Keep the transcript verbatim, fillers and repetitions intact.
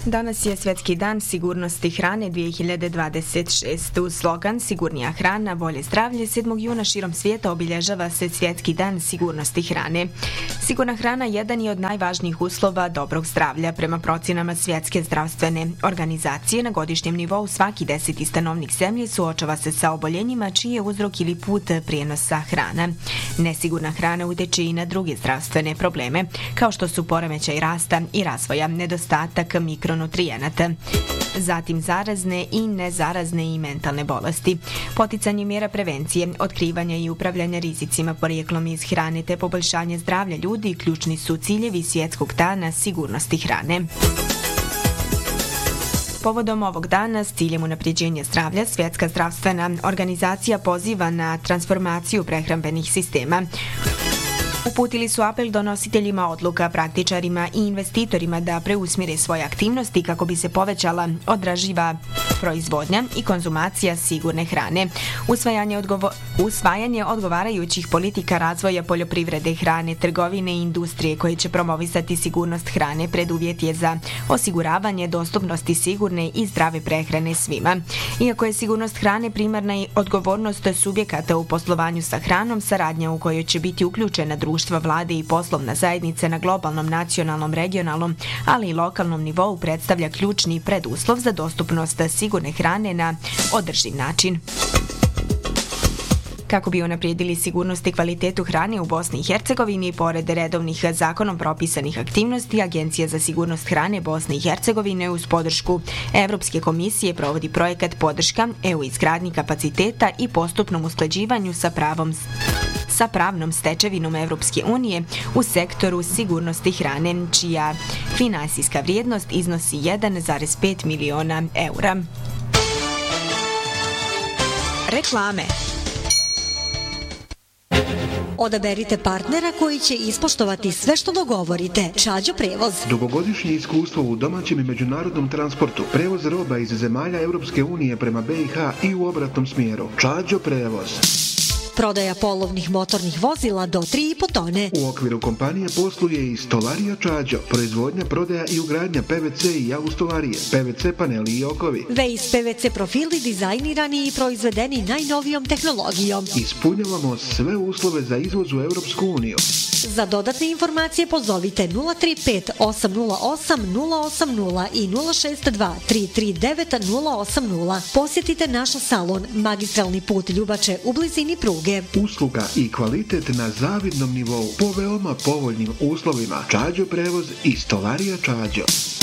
Danas je Svjetski dan sigurnosti hrane dvije hiljade dvadeset šeste. Uz slogan Sigurnija hrana, bolje zdravlje, sedmog juna širom svijeta obilježava se Svjetski dan sigurnosti hrane. Sigurna hrana jedan je od najvažnijih uslova dobrog zdravlja. Prema procjenama Svjetske zdravstvene organizacije, na godišnjem nivou svaki deseti stanovnik zemlje suočava se sa oboljenjima čiji je uzrok ili put prijenosa hrana. Nesigurna hrana utječe i na druge zdravstvene probleme, kao što su poremećaj rasta i razvoja, nedostatak mikronutrijenata, zatim zarazne i nezarazne i mentalne bolesti. Poticanje mjera prevencije, otkrivanja i upravljanja rizicima porijeklom iz hrane te poboljšanje zdravlja ljudi ključni su ciljevi Svjetskog dana sigurnosti hrane. Povodom ovog dana s ciljem unapređenja zdravlja, Svjetska zdravstvena organizacija poziva na transformaciju prehrambenih sistema. Uputili su apel donositeljima odluka, praktičarima i investitorima da preusmjere svoje aktivnosti kako bi se povećala održiva proizvodnja i konzumacija sigurne hrane. Usvajanje, odgovo- usvajanje odgovarajućih politika razvoja poljoprivrede, hrane, trgovine i industrije koje će promovisati sigurnost hrane preduvjet je za osiguravanje dostupnosti sigurne i zdrave prehrane svima. Iako je sigurnost hrane primarna odgovornost subjekata u poslovanju sa hranom, saradnja u kojoj će biti uključena društva, vlade i poslovna zajednica na globalnom, nacionalnom, regionalnom, ali i lokalnom nivou predstavlja ključni preduslov za dostupnost sigurne hrane na održiv način. Kako bi unaprijedili sigurnost i kvalitetu hrane u Bosni i Hercegovini, pored redovnih zakonom propisanih aktivnosti, Agencija za sigurnost hrane Bosne i Hercegovine uz podršku Evropske komisije provodi projekat podrška E U izgradnji kapaciteta i postupnom usklađivanju sa pravom sa pravnom stečevinom Evropske unije u sektoru sigurnosti hrane, čija finansijska vrijednost iznosi jedan zarez pet miliona eura. Reklame. Odaberite partnera koji će ispoštovati sve što dogovorite. Čađo prevoz. Dugogodišnje iskustvo u domaćem i međunarodnom transportu, prevoz roba iz zemalja Europske unije prema B i H i u obratnom smjeru. Čađo prevoz. Prodaja polovnih motornih vozila do tri i po tone. U okviru kompanije posluje i Stolarija Čađo, proizvodnja, prodaja i ugradnja P V C i autostolarije, P V C paneli i okovi. Vejs P V C profili dizajnirani i proizvedeni najnovijom tehnologijom. Ispunjavamo sve uslove za izvoz u Europsku uniju. Za dodatne informacije pozovite nula tri pet osam nula osam nula osam nula i nula šest dva tri tri devet nula osam nula. Posjetite naš salon Magistralni put Ljubače u blizini pruge. Usluga i kvalitet na zavidnom nivou po veoma povoljnim uslovima. Čađo prevoz i Stolarija Čađo.